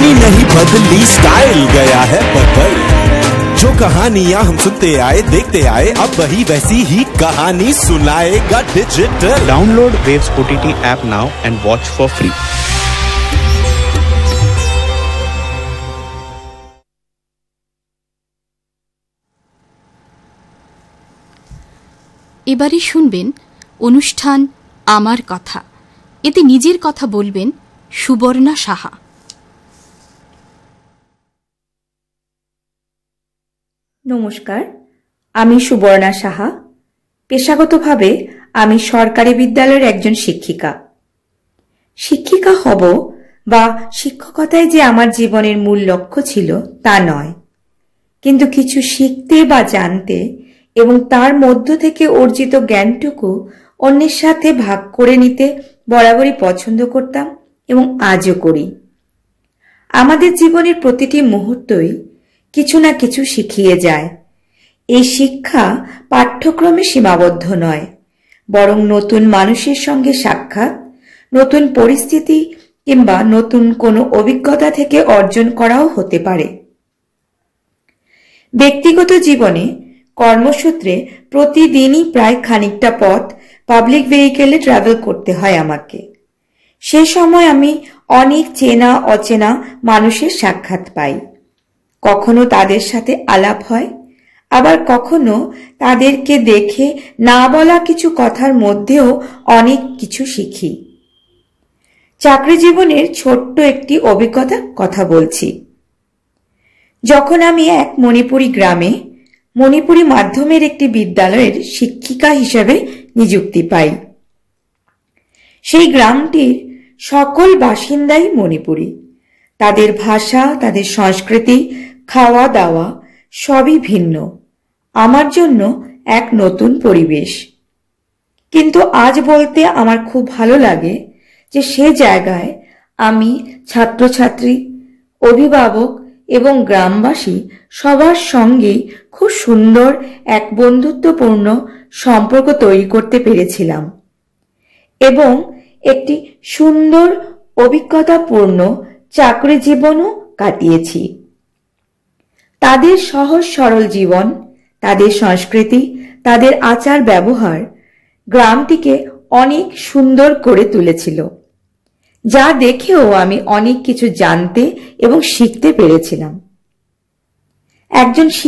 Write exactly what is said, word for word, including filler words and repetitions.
कहानी नहीं बदली, स्टाइल गया है बदल। जो कहानियां हम सुनते आए देखते आए, अब वही वैसी ही कहानी सुनाएगा digital. Download waves OTT app now and watch for free. এবারে শুনবেন অনুষ্ঠান আমার কথা। এতে নিজের কথা বলবেন সুবর্ণা সাহা। নমস্কার, আমি সুবর্ণা সাহা। পেশাগতভাবে আমি সরকারি বিদ্যালয়ের একজন শিক্ষিকা। শিক্ষিকা হব বা শিক্ষকতায় যে আমার জীবনের মূল লক্ষ্য ছিল তা নয়, কিন্তু কিছু শিখতে বা জানতে এবং তার মধ্য থেকে অর্জিত জ্ঞানটুকু অন্যের সাথে ভাগ করে নিতে বরাবরই পছন্দ করতাম এবং আজও করি। আমাদের জীবনের প্রতিটি মুহূর্তই কিছু না কিছু শিখিয়ে যায়। এই শিক্ষা পাঠ্যক্রমে সীমাবদ্ধ নয়, বরং নতুন মানুষের সঙ্গে সাক্ষাৎ, নতুন পরিস্থিতি কিংবা নতুন কোনো অভিজ্ঞতা থেকে অর্জন করাও হতে পারে। ব্যক্তিগত জীবনে কর্মসূত্রে প্রতিদিনই প্রায় খানিকটা পথ পাবলিক ভেহিকেলে ট্রাভেল করতে হয় আমাকে। সে সময় আমি অনেক চেনা অচেনা মানুষের সাক্ষাৎ পাই। কখনো তাদের সাথে আলাপ হয়, আবার কখনো তাদেরকে দেখে না বলা কিছু কথার মধ্যেও অনেক কিছু শিখি। চাকরি জীবনের ছোট্ট একটি অভিজ্ঞতার কথা বলছি। যখন আমি এক মণিপুরি গ্রামে মণিপুরি মাধ্যমের একটি বিদ্যালয়ের শিক্ষিকা হিসেবে নিযুক্তি পাই। সেই গ্রামটির সকল বাসিন্দাই মণিপুরি। তাদের ভাষা, তাদের সংস্কৃতি, খাওয়া দাওয়া সবই ভিন্ন। আমার জন্য এক নতুন পরিবেশ। কিন্তু আজ বলতে আমার খুব ভালো লাগে যে সে জায়গায় আমি ছাত্রছাত্রী, অভিভাবক এবং গ্রামবাসী সবার সঙ্গেই খুব সুন্দর এক বন্ধুত্বপূর্ণ সম্পর্ক তৈরি করতে পেরেছিলাম এবং একটি সুন্দর অভিজ্ঞতাপূর্ণ চাকরি জীবনও কাটিয়েছি। তাদের সহজ সরল জীবন, তাদের সংস্কৃতি, তাদের আচার ব্যবহার গ্রামটিকে অনেক সুন্দর করে তুলেছিল, যা দেখেও আমি অনেক কিছু জানতে এবং শিখতে পেরেছিলাম। একজন